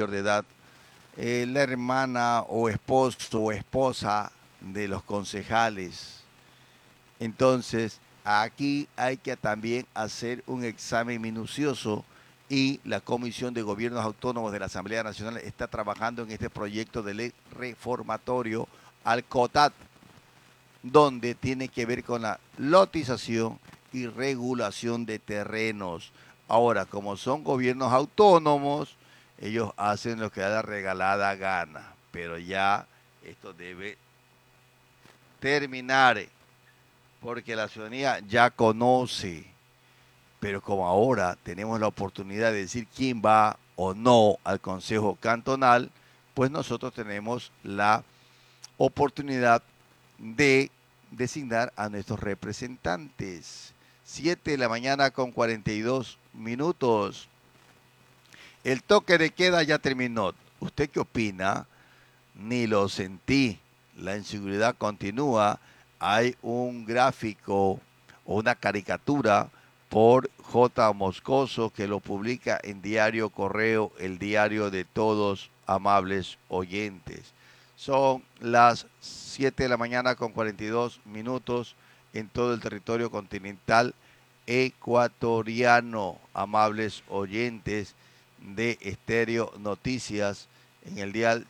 mayor de edad, la hermana o esposo o esposa de los concejales. Entonces, aquí hay que también hacer un examen minucioso y la Comisión de Gobiernos Autónomos de la Asamblea Nacional está trabajando en este proyecto de ley reformatorio al COTAT, donde tiene que ver con la lotización y regulación de terrenos. Ahora, como son gobiernos autónomos, ellos hacen lo que da la regalada gana, pero ya esto debe terminar porque la ciudadanía ya conoce, pero como ahora tenemos la oportunidad de decir quién va o no al Consejo Cantonal, pues nosotros tenemos la oportunidad de designar a nuestros representantes. 7 de la mañana con 42 minutos. El toque de queda ya terminó. ¿Usted qué opina? Ni lo sentí. La inseguridad continúa. Hay un gráfico o una caricatura por J. Moscoso que lo publica en Diario Correo, el diario de todos amables oyentes. Son las 7 de la mañana con 42 minutos en todo el territorio continental ecuatoriano, amables oyentes de Estéreo Noticias en el dial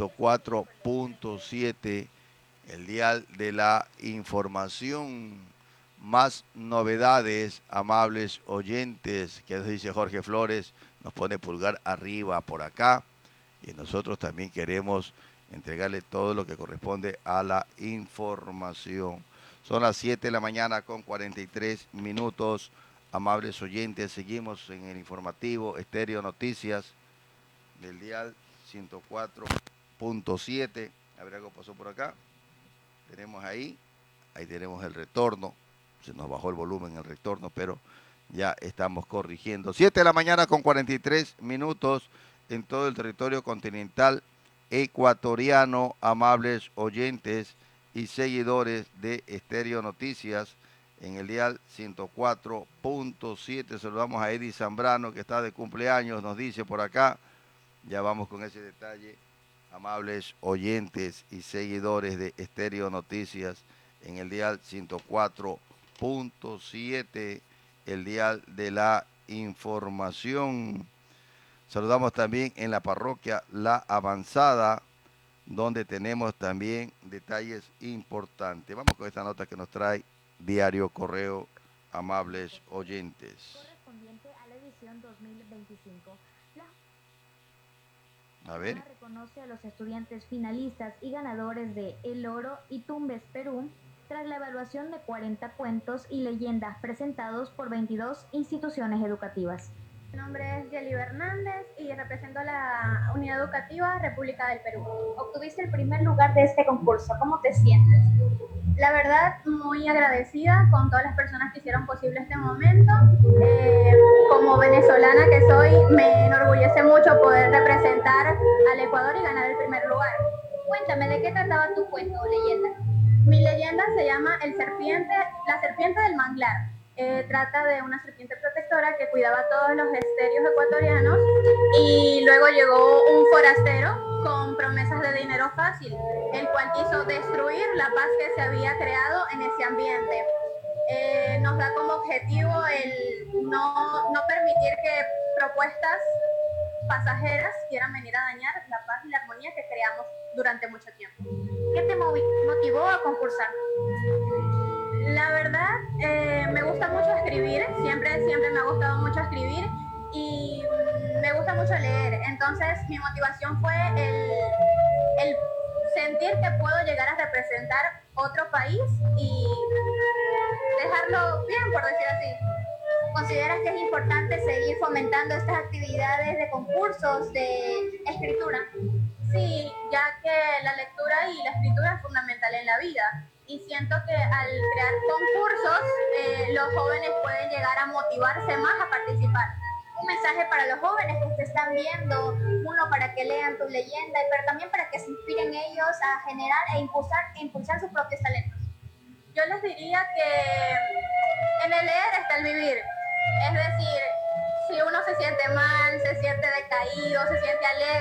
104.7, el dial de la información. Más novedades, amables oyentes, que dice Jorge Flores, nos pone pulgar arriba por acá y nosotros también queremos entregarle todo lo que corresponde a la información. Son las 7 de la mañana con 43 minutos. Amables oyentes, seguimos en el informativo Estéreo Noticias del dial 104.7. A ver, algo pasó por acá. Tenemos ahí tenemos el retorno. Se nos bajó el volumen en el retorno, pero ya estamos corrigiendo. 7 de la mañana con 43 minutos en todo el territorio continental ecuatoriano, amables oyentes y seguidores de Estéreo Noticias en el dial 104.7. Saludamos a Eddie Zambrano, que está de cumpleaños, nos dice por acá. Ya vamos con ese detalle. Amables oyentes y seguidores de Estéreo Noticias en el dial 104.7, el dial de la información. Saludamos también en la parroquia La Avanzada, donde tenemos también detalles importantes. Vamos con esta nota que nos trae Diario Correo, amables oyentes. Correspondiente a la edición 2025. A ver. Reconoce a los estudiantes finalistas y ganadores de El Oro y Tumbes Perú tras la evaluación de 40 cuentos y leyendas presentados por 22 instituciones educativas. Mi nombre es Yeli Hernández y represento a la Unidad Educativa República del Perú. Obtuviste el primer lugar de este concurso. ¿Cómo te sientes? La verdad, muy agradecida con todas las personas que hicieron posible este momento. Como venezolana que soy, me enorgullece mucho poder representar al Ecuador y ganar el primer lugar. Cuéntame, ¿de qué trataba tu cuento o leyenda? Mi leyenda se llama La serpiente del manglar. Trata de una serpiente protectora que cuidaba todos los esterios ecuatorianos y luego llegó un forastero con promesas de dinero fácil, el cual quiso destruir la paz que se había creado en ese ambiente. Nos da como objetivo el no permitir que propuestas pasajeras quieran venir a dañar la paz y la armonía que creamos durante mucho tiempo. ¿Qué te motivó a concursar? La verdad, me gusta mucho escribir, siempre me ha gustado mucho escribir y me gusta mucho leer. Entonces mi motivación fue el sentir que puedo llegar a representar otro país y dejarlo bien, por decir así. ¿Consideras que es importante seguir fomentando estas actividades de concursos de escritura? Sí, ya que la lectura y la escritura es fundamental en la vida. Y siento que al crear concursos, los jóvenes pueden llegar a motivarse más a participar. Un mensaje para los jóvenes que te están viendo, uno para que lean tu leyenda, pero también para que se inspiren ellos a generar e impulsar sus propios talentos. Yo les diría que en el leer está el vivir. Es decir, si uno se siente mal, se siente decaído, se siente alegre,